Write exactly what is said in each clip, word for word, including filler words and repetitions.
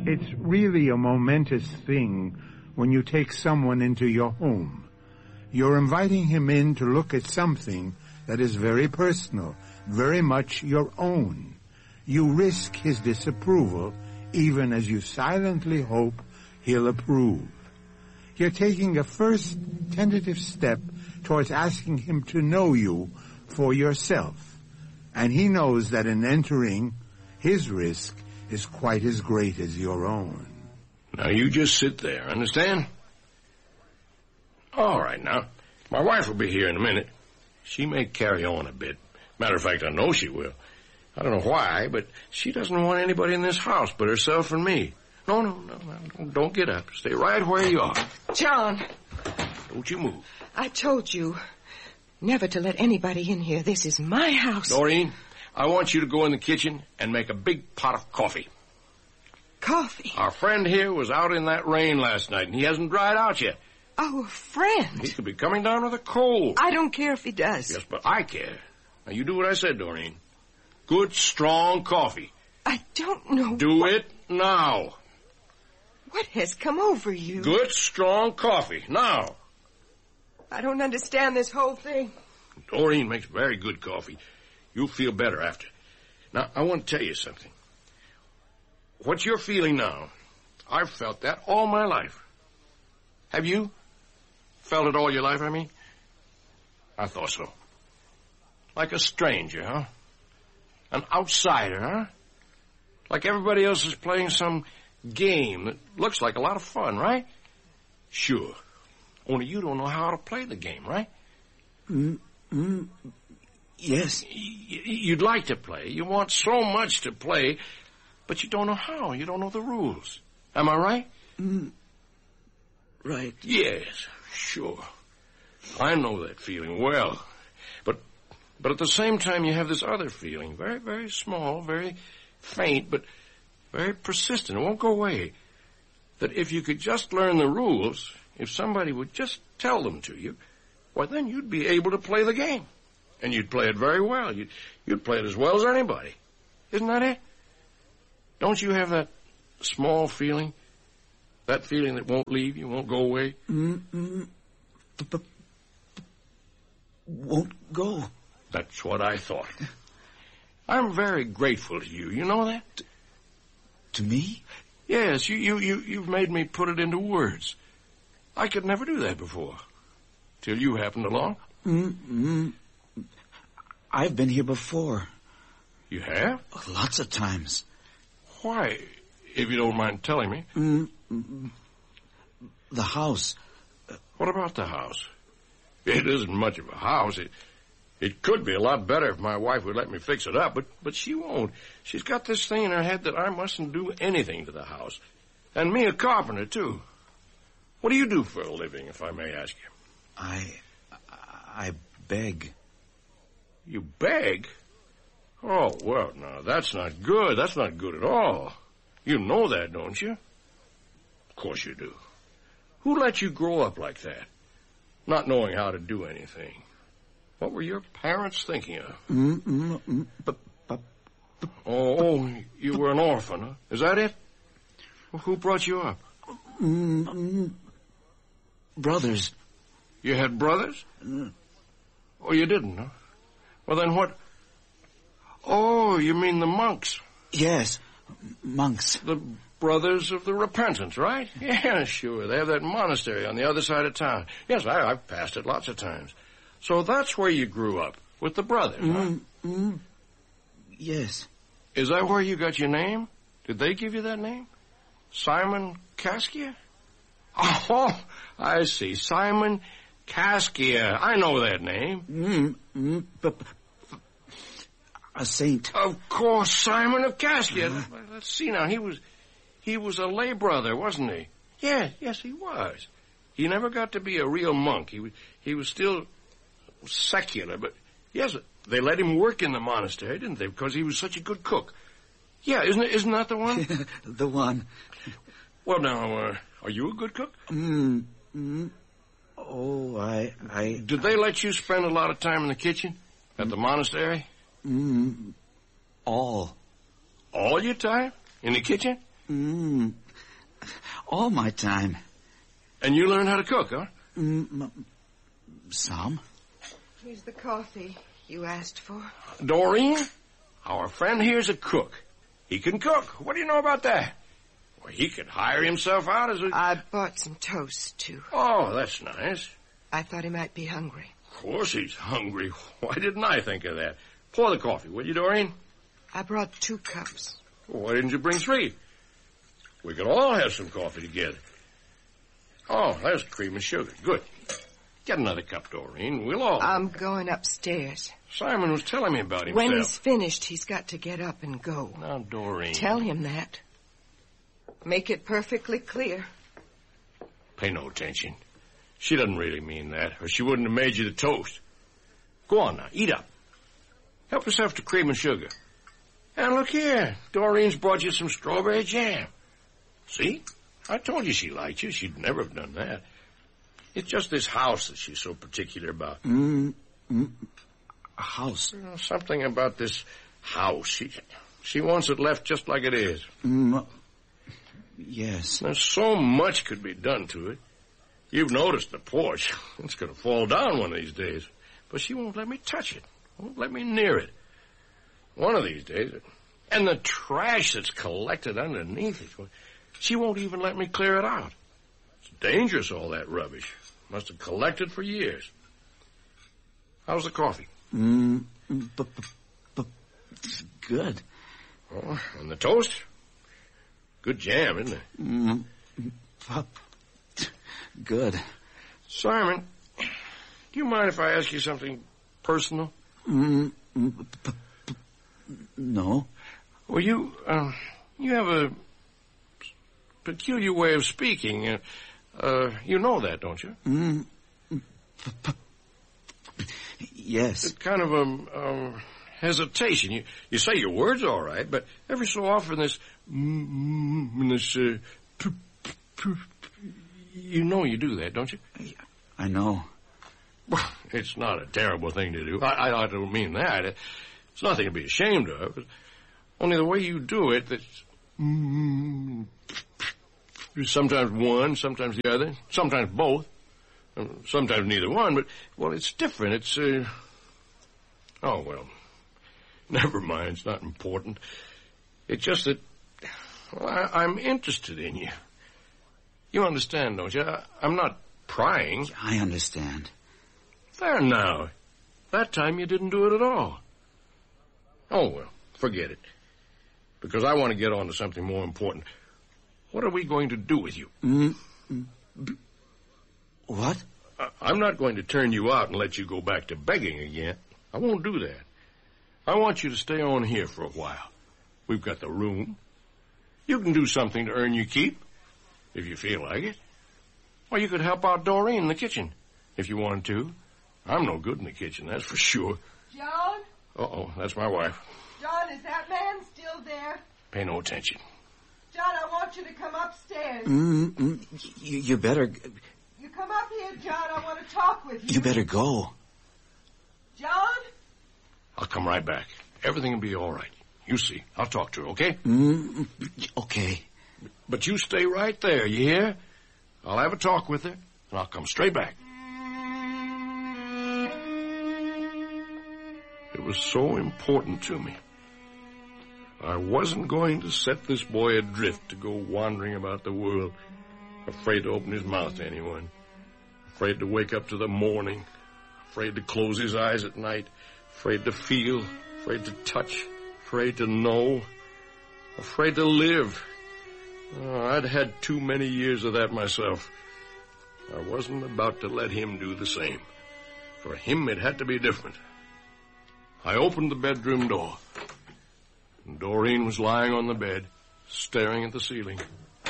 It's really a momentous thing when you take someone into your home. You're inviting him in to look at something that is very personal, very much your own. You risk his disapproval, even as you silently hope he'll approve. You're taking a first tentative step towards asking him to know you for yourself. And he knows that in entering, his risk is quite as great as your own. Now you just sit there, understand? All right, now. My wife will be here in a minute. She may carry on a bit. Matter of fact, I know she will. I don't know why, but she doesn't want anybody in this house but herself and me. No, no, no, no, don't, don't get up. Stay right where you are. John. Don't you move. I told you never to let anybody in here. This is my house. Doreen, I want you to go in the kitchen and make a big pot of coffee. Coffee? Our friend here was out in that rain last night, and he hasn't dried out yet. Oh, a friend. He could be coming down with a cold. I don't care if he does. Yes, but I care. Now, you do what I said, Doreen. Good, strong coffee. I don't know. Do what... it now. What has come over you? Good, strong coffee. Now. I don't understand this whole thing. Doreen makes very good coffee. You'll feel better after. Now, I want to tell you something. What you're feeling now, I've felt that all my life. Have you? Felt it all your life, I mean? I thought so. Like a stranger, huh? An outsider, huh? Like everybody else is playing some game that looks like a lot of fun, right? Sure. Only you don't know how to play the game, right? Mm, mm, yes. Y- you'd like to play. You want so much to play, but you don't know how. You don't know the rules. Am I right? Mm, right. Yes, sure. I know that feeling well. But but at the same time, you have this other feeling, very, very small, very faint, but very persistent. It won't go away. That if you could just learn the rules, if somebody would just tell them to you, why, then you'd be able to play the game. And you'd play it very well. You'd, you'd play it as well as anybody. Isn't that it? Don't you have that small feeling? That feeling that won't leave you, won't go away? Mm-mm. Won't go. That's what I thought. I'm very grateful to you. You know that? T- to me? Yes, you, you, you, you've made me put it into words. I could never do that before. Till you happened along. Mm-mm. I've been here before. You have? Lots of times. Why, if you don't mind telling me? Mm-mm. The house. What about the house? It isn't much of a house. It, it could be a lot better if my wife would let me fix it up, but, but she won't. She's got this thing in her head that I mustn't do anything to the house. And me a carpenter, too. What do you do for a living, if I may ask you? I... I beg. You beg? Oh, well, now, that's not good. That's not good at all. You know that, don't you? Of course you do. Who let you grow up like that? Not knowing how to do anything. What were your parents thinking of? Mm-mm. Mm, but, but, but, oh, you were an orphan, huh? Is that it? Well, who brought you up? Mm, brothers. You had brothers? Mm. Oh, you didn't, huh? Well, then what? Oh, you mean the monks? Yes, monks. The Brothers of the Repentance, right? Yeah, sure. They have that monastery on the other side of town. Yes, I, I've passed it lots of times. So that's where you grew up, with the brothers, mm, huh? Mm, yes. Is that where you got your name? Did they give you that name? Simon Kaskia? Oh, I see. Simon Kaskia. I know that name. Mm, mm, but, but, a saint. Of course, Simon of Kaskia. Uh, Let's see now. He was... He was a lay brother, wasn't he? Yes, yes, he was. He never got to be a real monk. He was, he was still secular, but yes, they let him work in the monastery, didn't they? Because he was such a good cook. Yeah, isn't it? Isn't that the one? The one. Well, now, uh, are you a good cook? Mm, mm. Oh, I, I. Did they let you spend a lot of time in the kitchen at the monastery? Mm, all. All your time in the kitchen? Mm, all my time. And you learned how to cook, huh? Mm, some. Here's the coffee you asked for. Doreen, our friend here's a cook. He can cook. What do you know about that? Well, he could hire himself out as a... I bought some toast, too. Oh, that's nice. I thought he might be hungry. Of course he's hungry. Why didn't I think of that? Pour the coffee, will you, Doreen? I brought two cups. Well, why didn't you bring three? We could all have some coffee together. Oh, there's cream and sugar. Good. Get another cup, Doreen. We'll all... I'm going upstairs. Simon was telling me about himself. When he's finished, he's got to get up and go. Now, Doreen... Tell him that. Make it perfectly clear. Pay no attention. She doesn't really mean that, or she wouldn't have made you the toast. Go on now, eat up. Help yourself to cream and sugar. And look here, Doreen's brought you some strawberry jam. See? I told you she liked you. She'd never have done that. It's just this house that she's so particular about. Mm, mm, a house? You know, something about this house. She, she wants it left just like it is. Mm, yes. Now, so much could be done to it. You've noticed the porch. It's going to fall down one of these days. But she won't let me touch it. Won't let me near it. One of these days. And the trash that's collected underneath it. She won't even let me clear it out. It's dangerous, all that rubbish. Must have collected for years. How's the coffee? Mm, but, but, but good. Oh, and the toast? Good jam, isn't it? Mm, but, good. Simon, do you mind if I ask you something personal? Mm, p- p- p- no. Well, you, uh, you have a peculiar way of speaking. Uh, uh, you know that, don't you? Mm, p- p- yes. It's kind of a um, hesitation. You, you say your words all right, but every so often this, mm, mm, this, uh, p- p- p- you know you do that, don't you? I know. Well, it's not a terrible thing to do. I, I, I don't mean that. It's nothing to be ashamed of. But only the way you do it, that's mm, sometimes one, sometimes the other, sometimes both, sometimes neither one. But well, it's different. It's uh, oh well, never mind. It's not important. It's just that well, I, I'm interested in you. You understand, don't you? I, I'm not prying. I understand. There now. That time you didn't do it at all. Oh, well, forget it. Because I want to get on to something more important. What are we going to do with you? Mm, what? I, I'm not going to turn you out and let you go back to begging again. I won't do that. I want you to stay on here for a while. We've got the room. You can do something to earn your keep, if you feel like it. Or you could help out Doreen in the kitchen, if you wanted to. I'm no good in the kitchen, that's for sure. John? Uh-oh, that's my wife. John, is that man still there? Pay no attention. John, I want you to come upstairs. Mm, mm, you, you better... You come up here, John. I want to talk with you. You better go. John? I'll come right back. Everything will be all right. You see. I'll talk to her, okay? Mm, okay. But you stay right there, you hear? I'll have a talk with her, and I'll come straight back. It was so important to me. I wasn't going to set this boy adrift to go wandering about the world, afraid to open his mouth to anyone, afraid to wake up to the morning, afraid to close his eyes at night, afraid to feel, afraid to touch, afraid to know, afraid to live. Oh, I'd had too many years of that myself. I wasn't about to let him do the same. For him, it had to be different. I opened the bedroom door. And Doreen was lying on the bed, staring at the ceiling.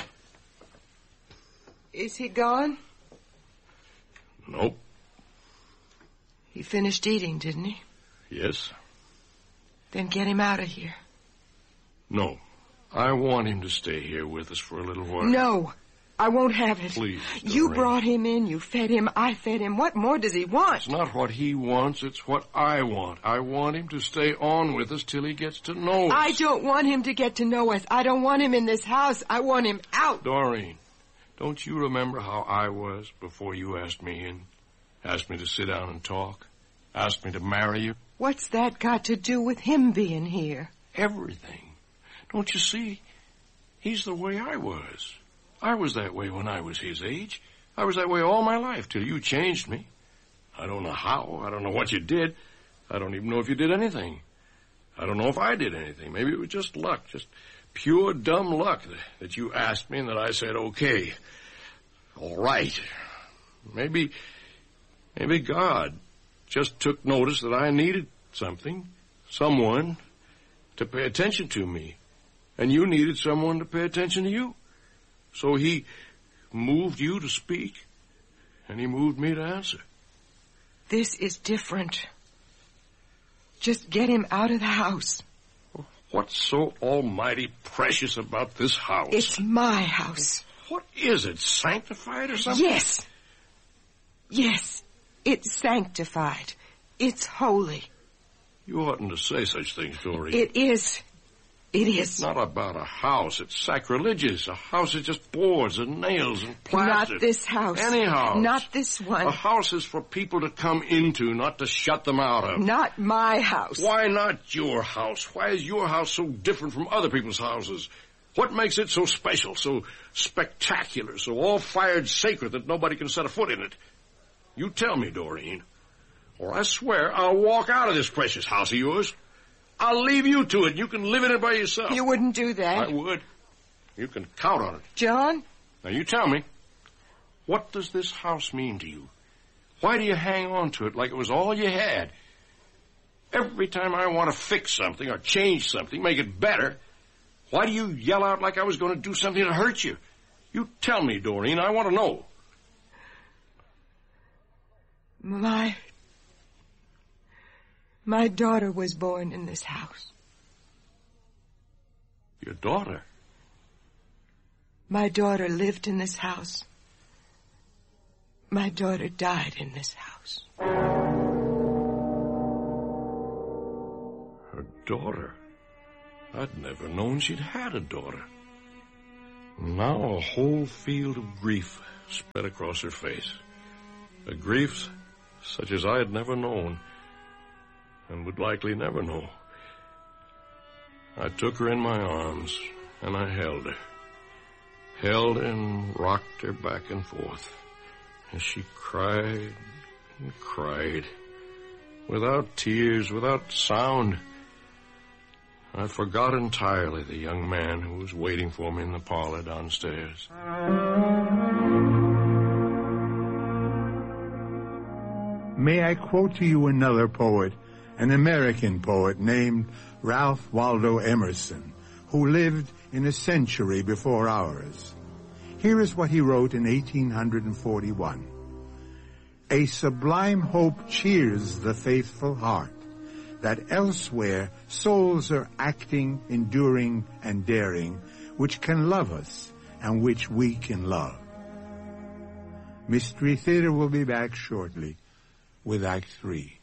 Is he gone? Nope. He finished eating, didn't he? Yes. Then get him out of here. No. I want him to stay here with us for a little while. No. I won't have it. Please, You Doreen. brought him in, you fed him, I fed him. What more does he want? It's not what he wants, it's what I want. I want him to stay on with us till he gets to know us. I don't want him to get to know us. I don't want him in this house. I want him out. Doreen, don't you remember how I was before you asked me in? Asked me to sit down and talk? Asked me to marry you? What's that got to do with him being here? Everything. Don't you see? He's the way I was. I was that way when I was his age. I was that way all my life till you changed me. I don't know how. I don't know what you did. I don't even know if you did anything. I don't know if I did anything. Maybe it was just luck, just pure dumb luck that, that you asked me and that I said, okay, all right. Maybe, maybe God just took notice that I needed something, someone to pay attention to me. And you needed someone to pay attention to you. So he moved you to speak, and he moved me to answer. This is different. Just get him out of the house. What's so almighty precious about this house? It's my house. What is it, sanctified or something? Yes. Yes, it's sanctified. It's holy. You oughtn't to say such things, Doreen. It is. It is. It's not about a house. It's sacrilegious. A house is just boards and nails and plaster. Not this house. Any house. Not this one. A house is for people to come into, not to shut them out of. Not my house. Why not your house? Why is your house so different from other people's houses? What makes it so special, so spectacular, so all-fired sacred that nobody can set a foot in it? You tell me, Doreen, or I swear I'll walk out of this precious house of yours. I'll leave you to it. You can live in it by yourself. You wouldn't do that. I would. You can count on it. John? Now, you tell me, what does this house mean to you? Why do you hang on to it like it was all you had? Every time I want to fix something or change something, make it better, why do you yell out like I was going to do something to hurt you? You tell me, Doreen. I want to know. My... My daughter was born in this house. Your daughter? My daughter lived in this house. My daughter died in this house. Her daughter? I'd never known she'd had a daughter. Now a whole field of grief spread across her face. A grief such as I had never known and would likely never know. I took her in my arms, and I held her. Held her and rocked her back and forth. And she cried and cried. Without tears, without sound. I forgot entirely the young man who was waiting for me in the parlor downstairs. May I quote to you another poet, an American poet named Ralph Waldo Emerson, who lived in a century before ours. Here is what he wrote in eighteen forty-one. A sublime hope cheers the faithful heart, that elsewhere souls are acting, enduring, and daring, which can love us and which we can love. Mystery Theater will be back shortly with Act Three.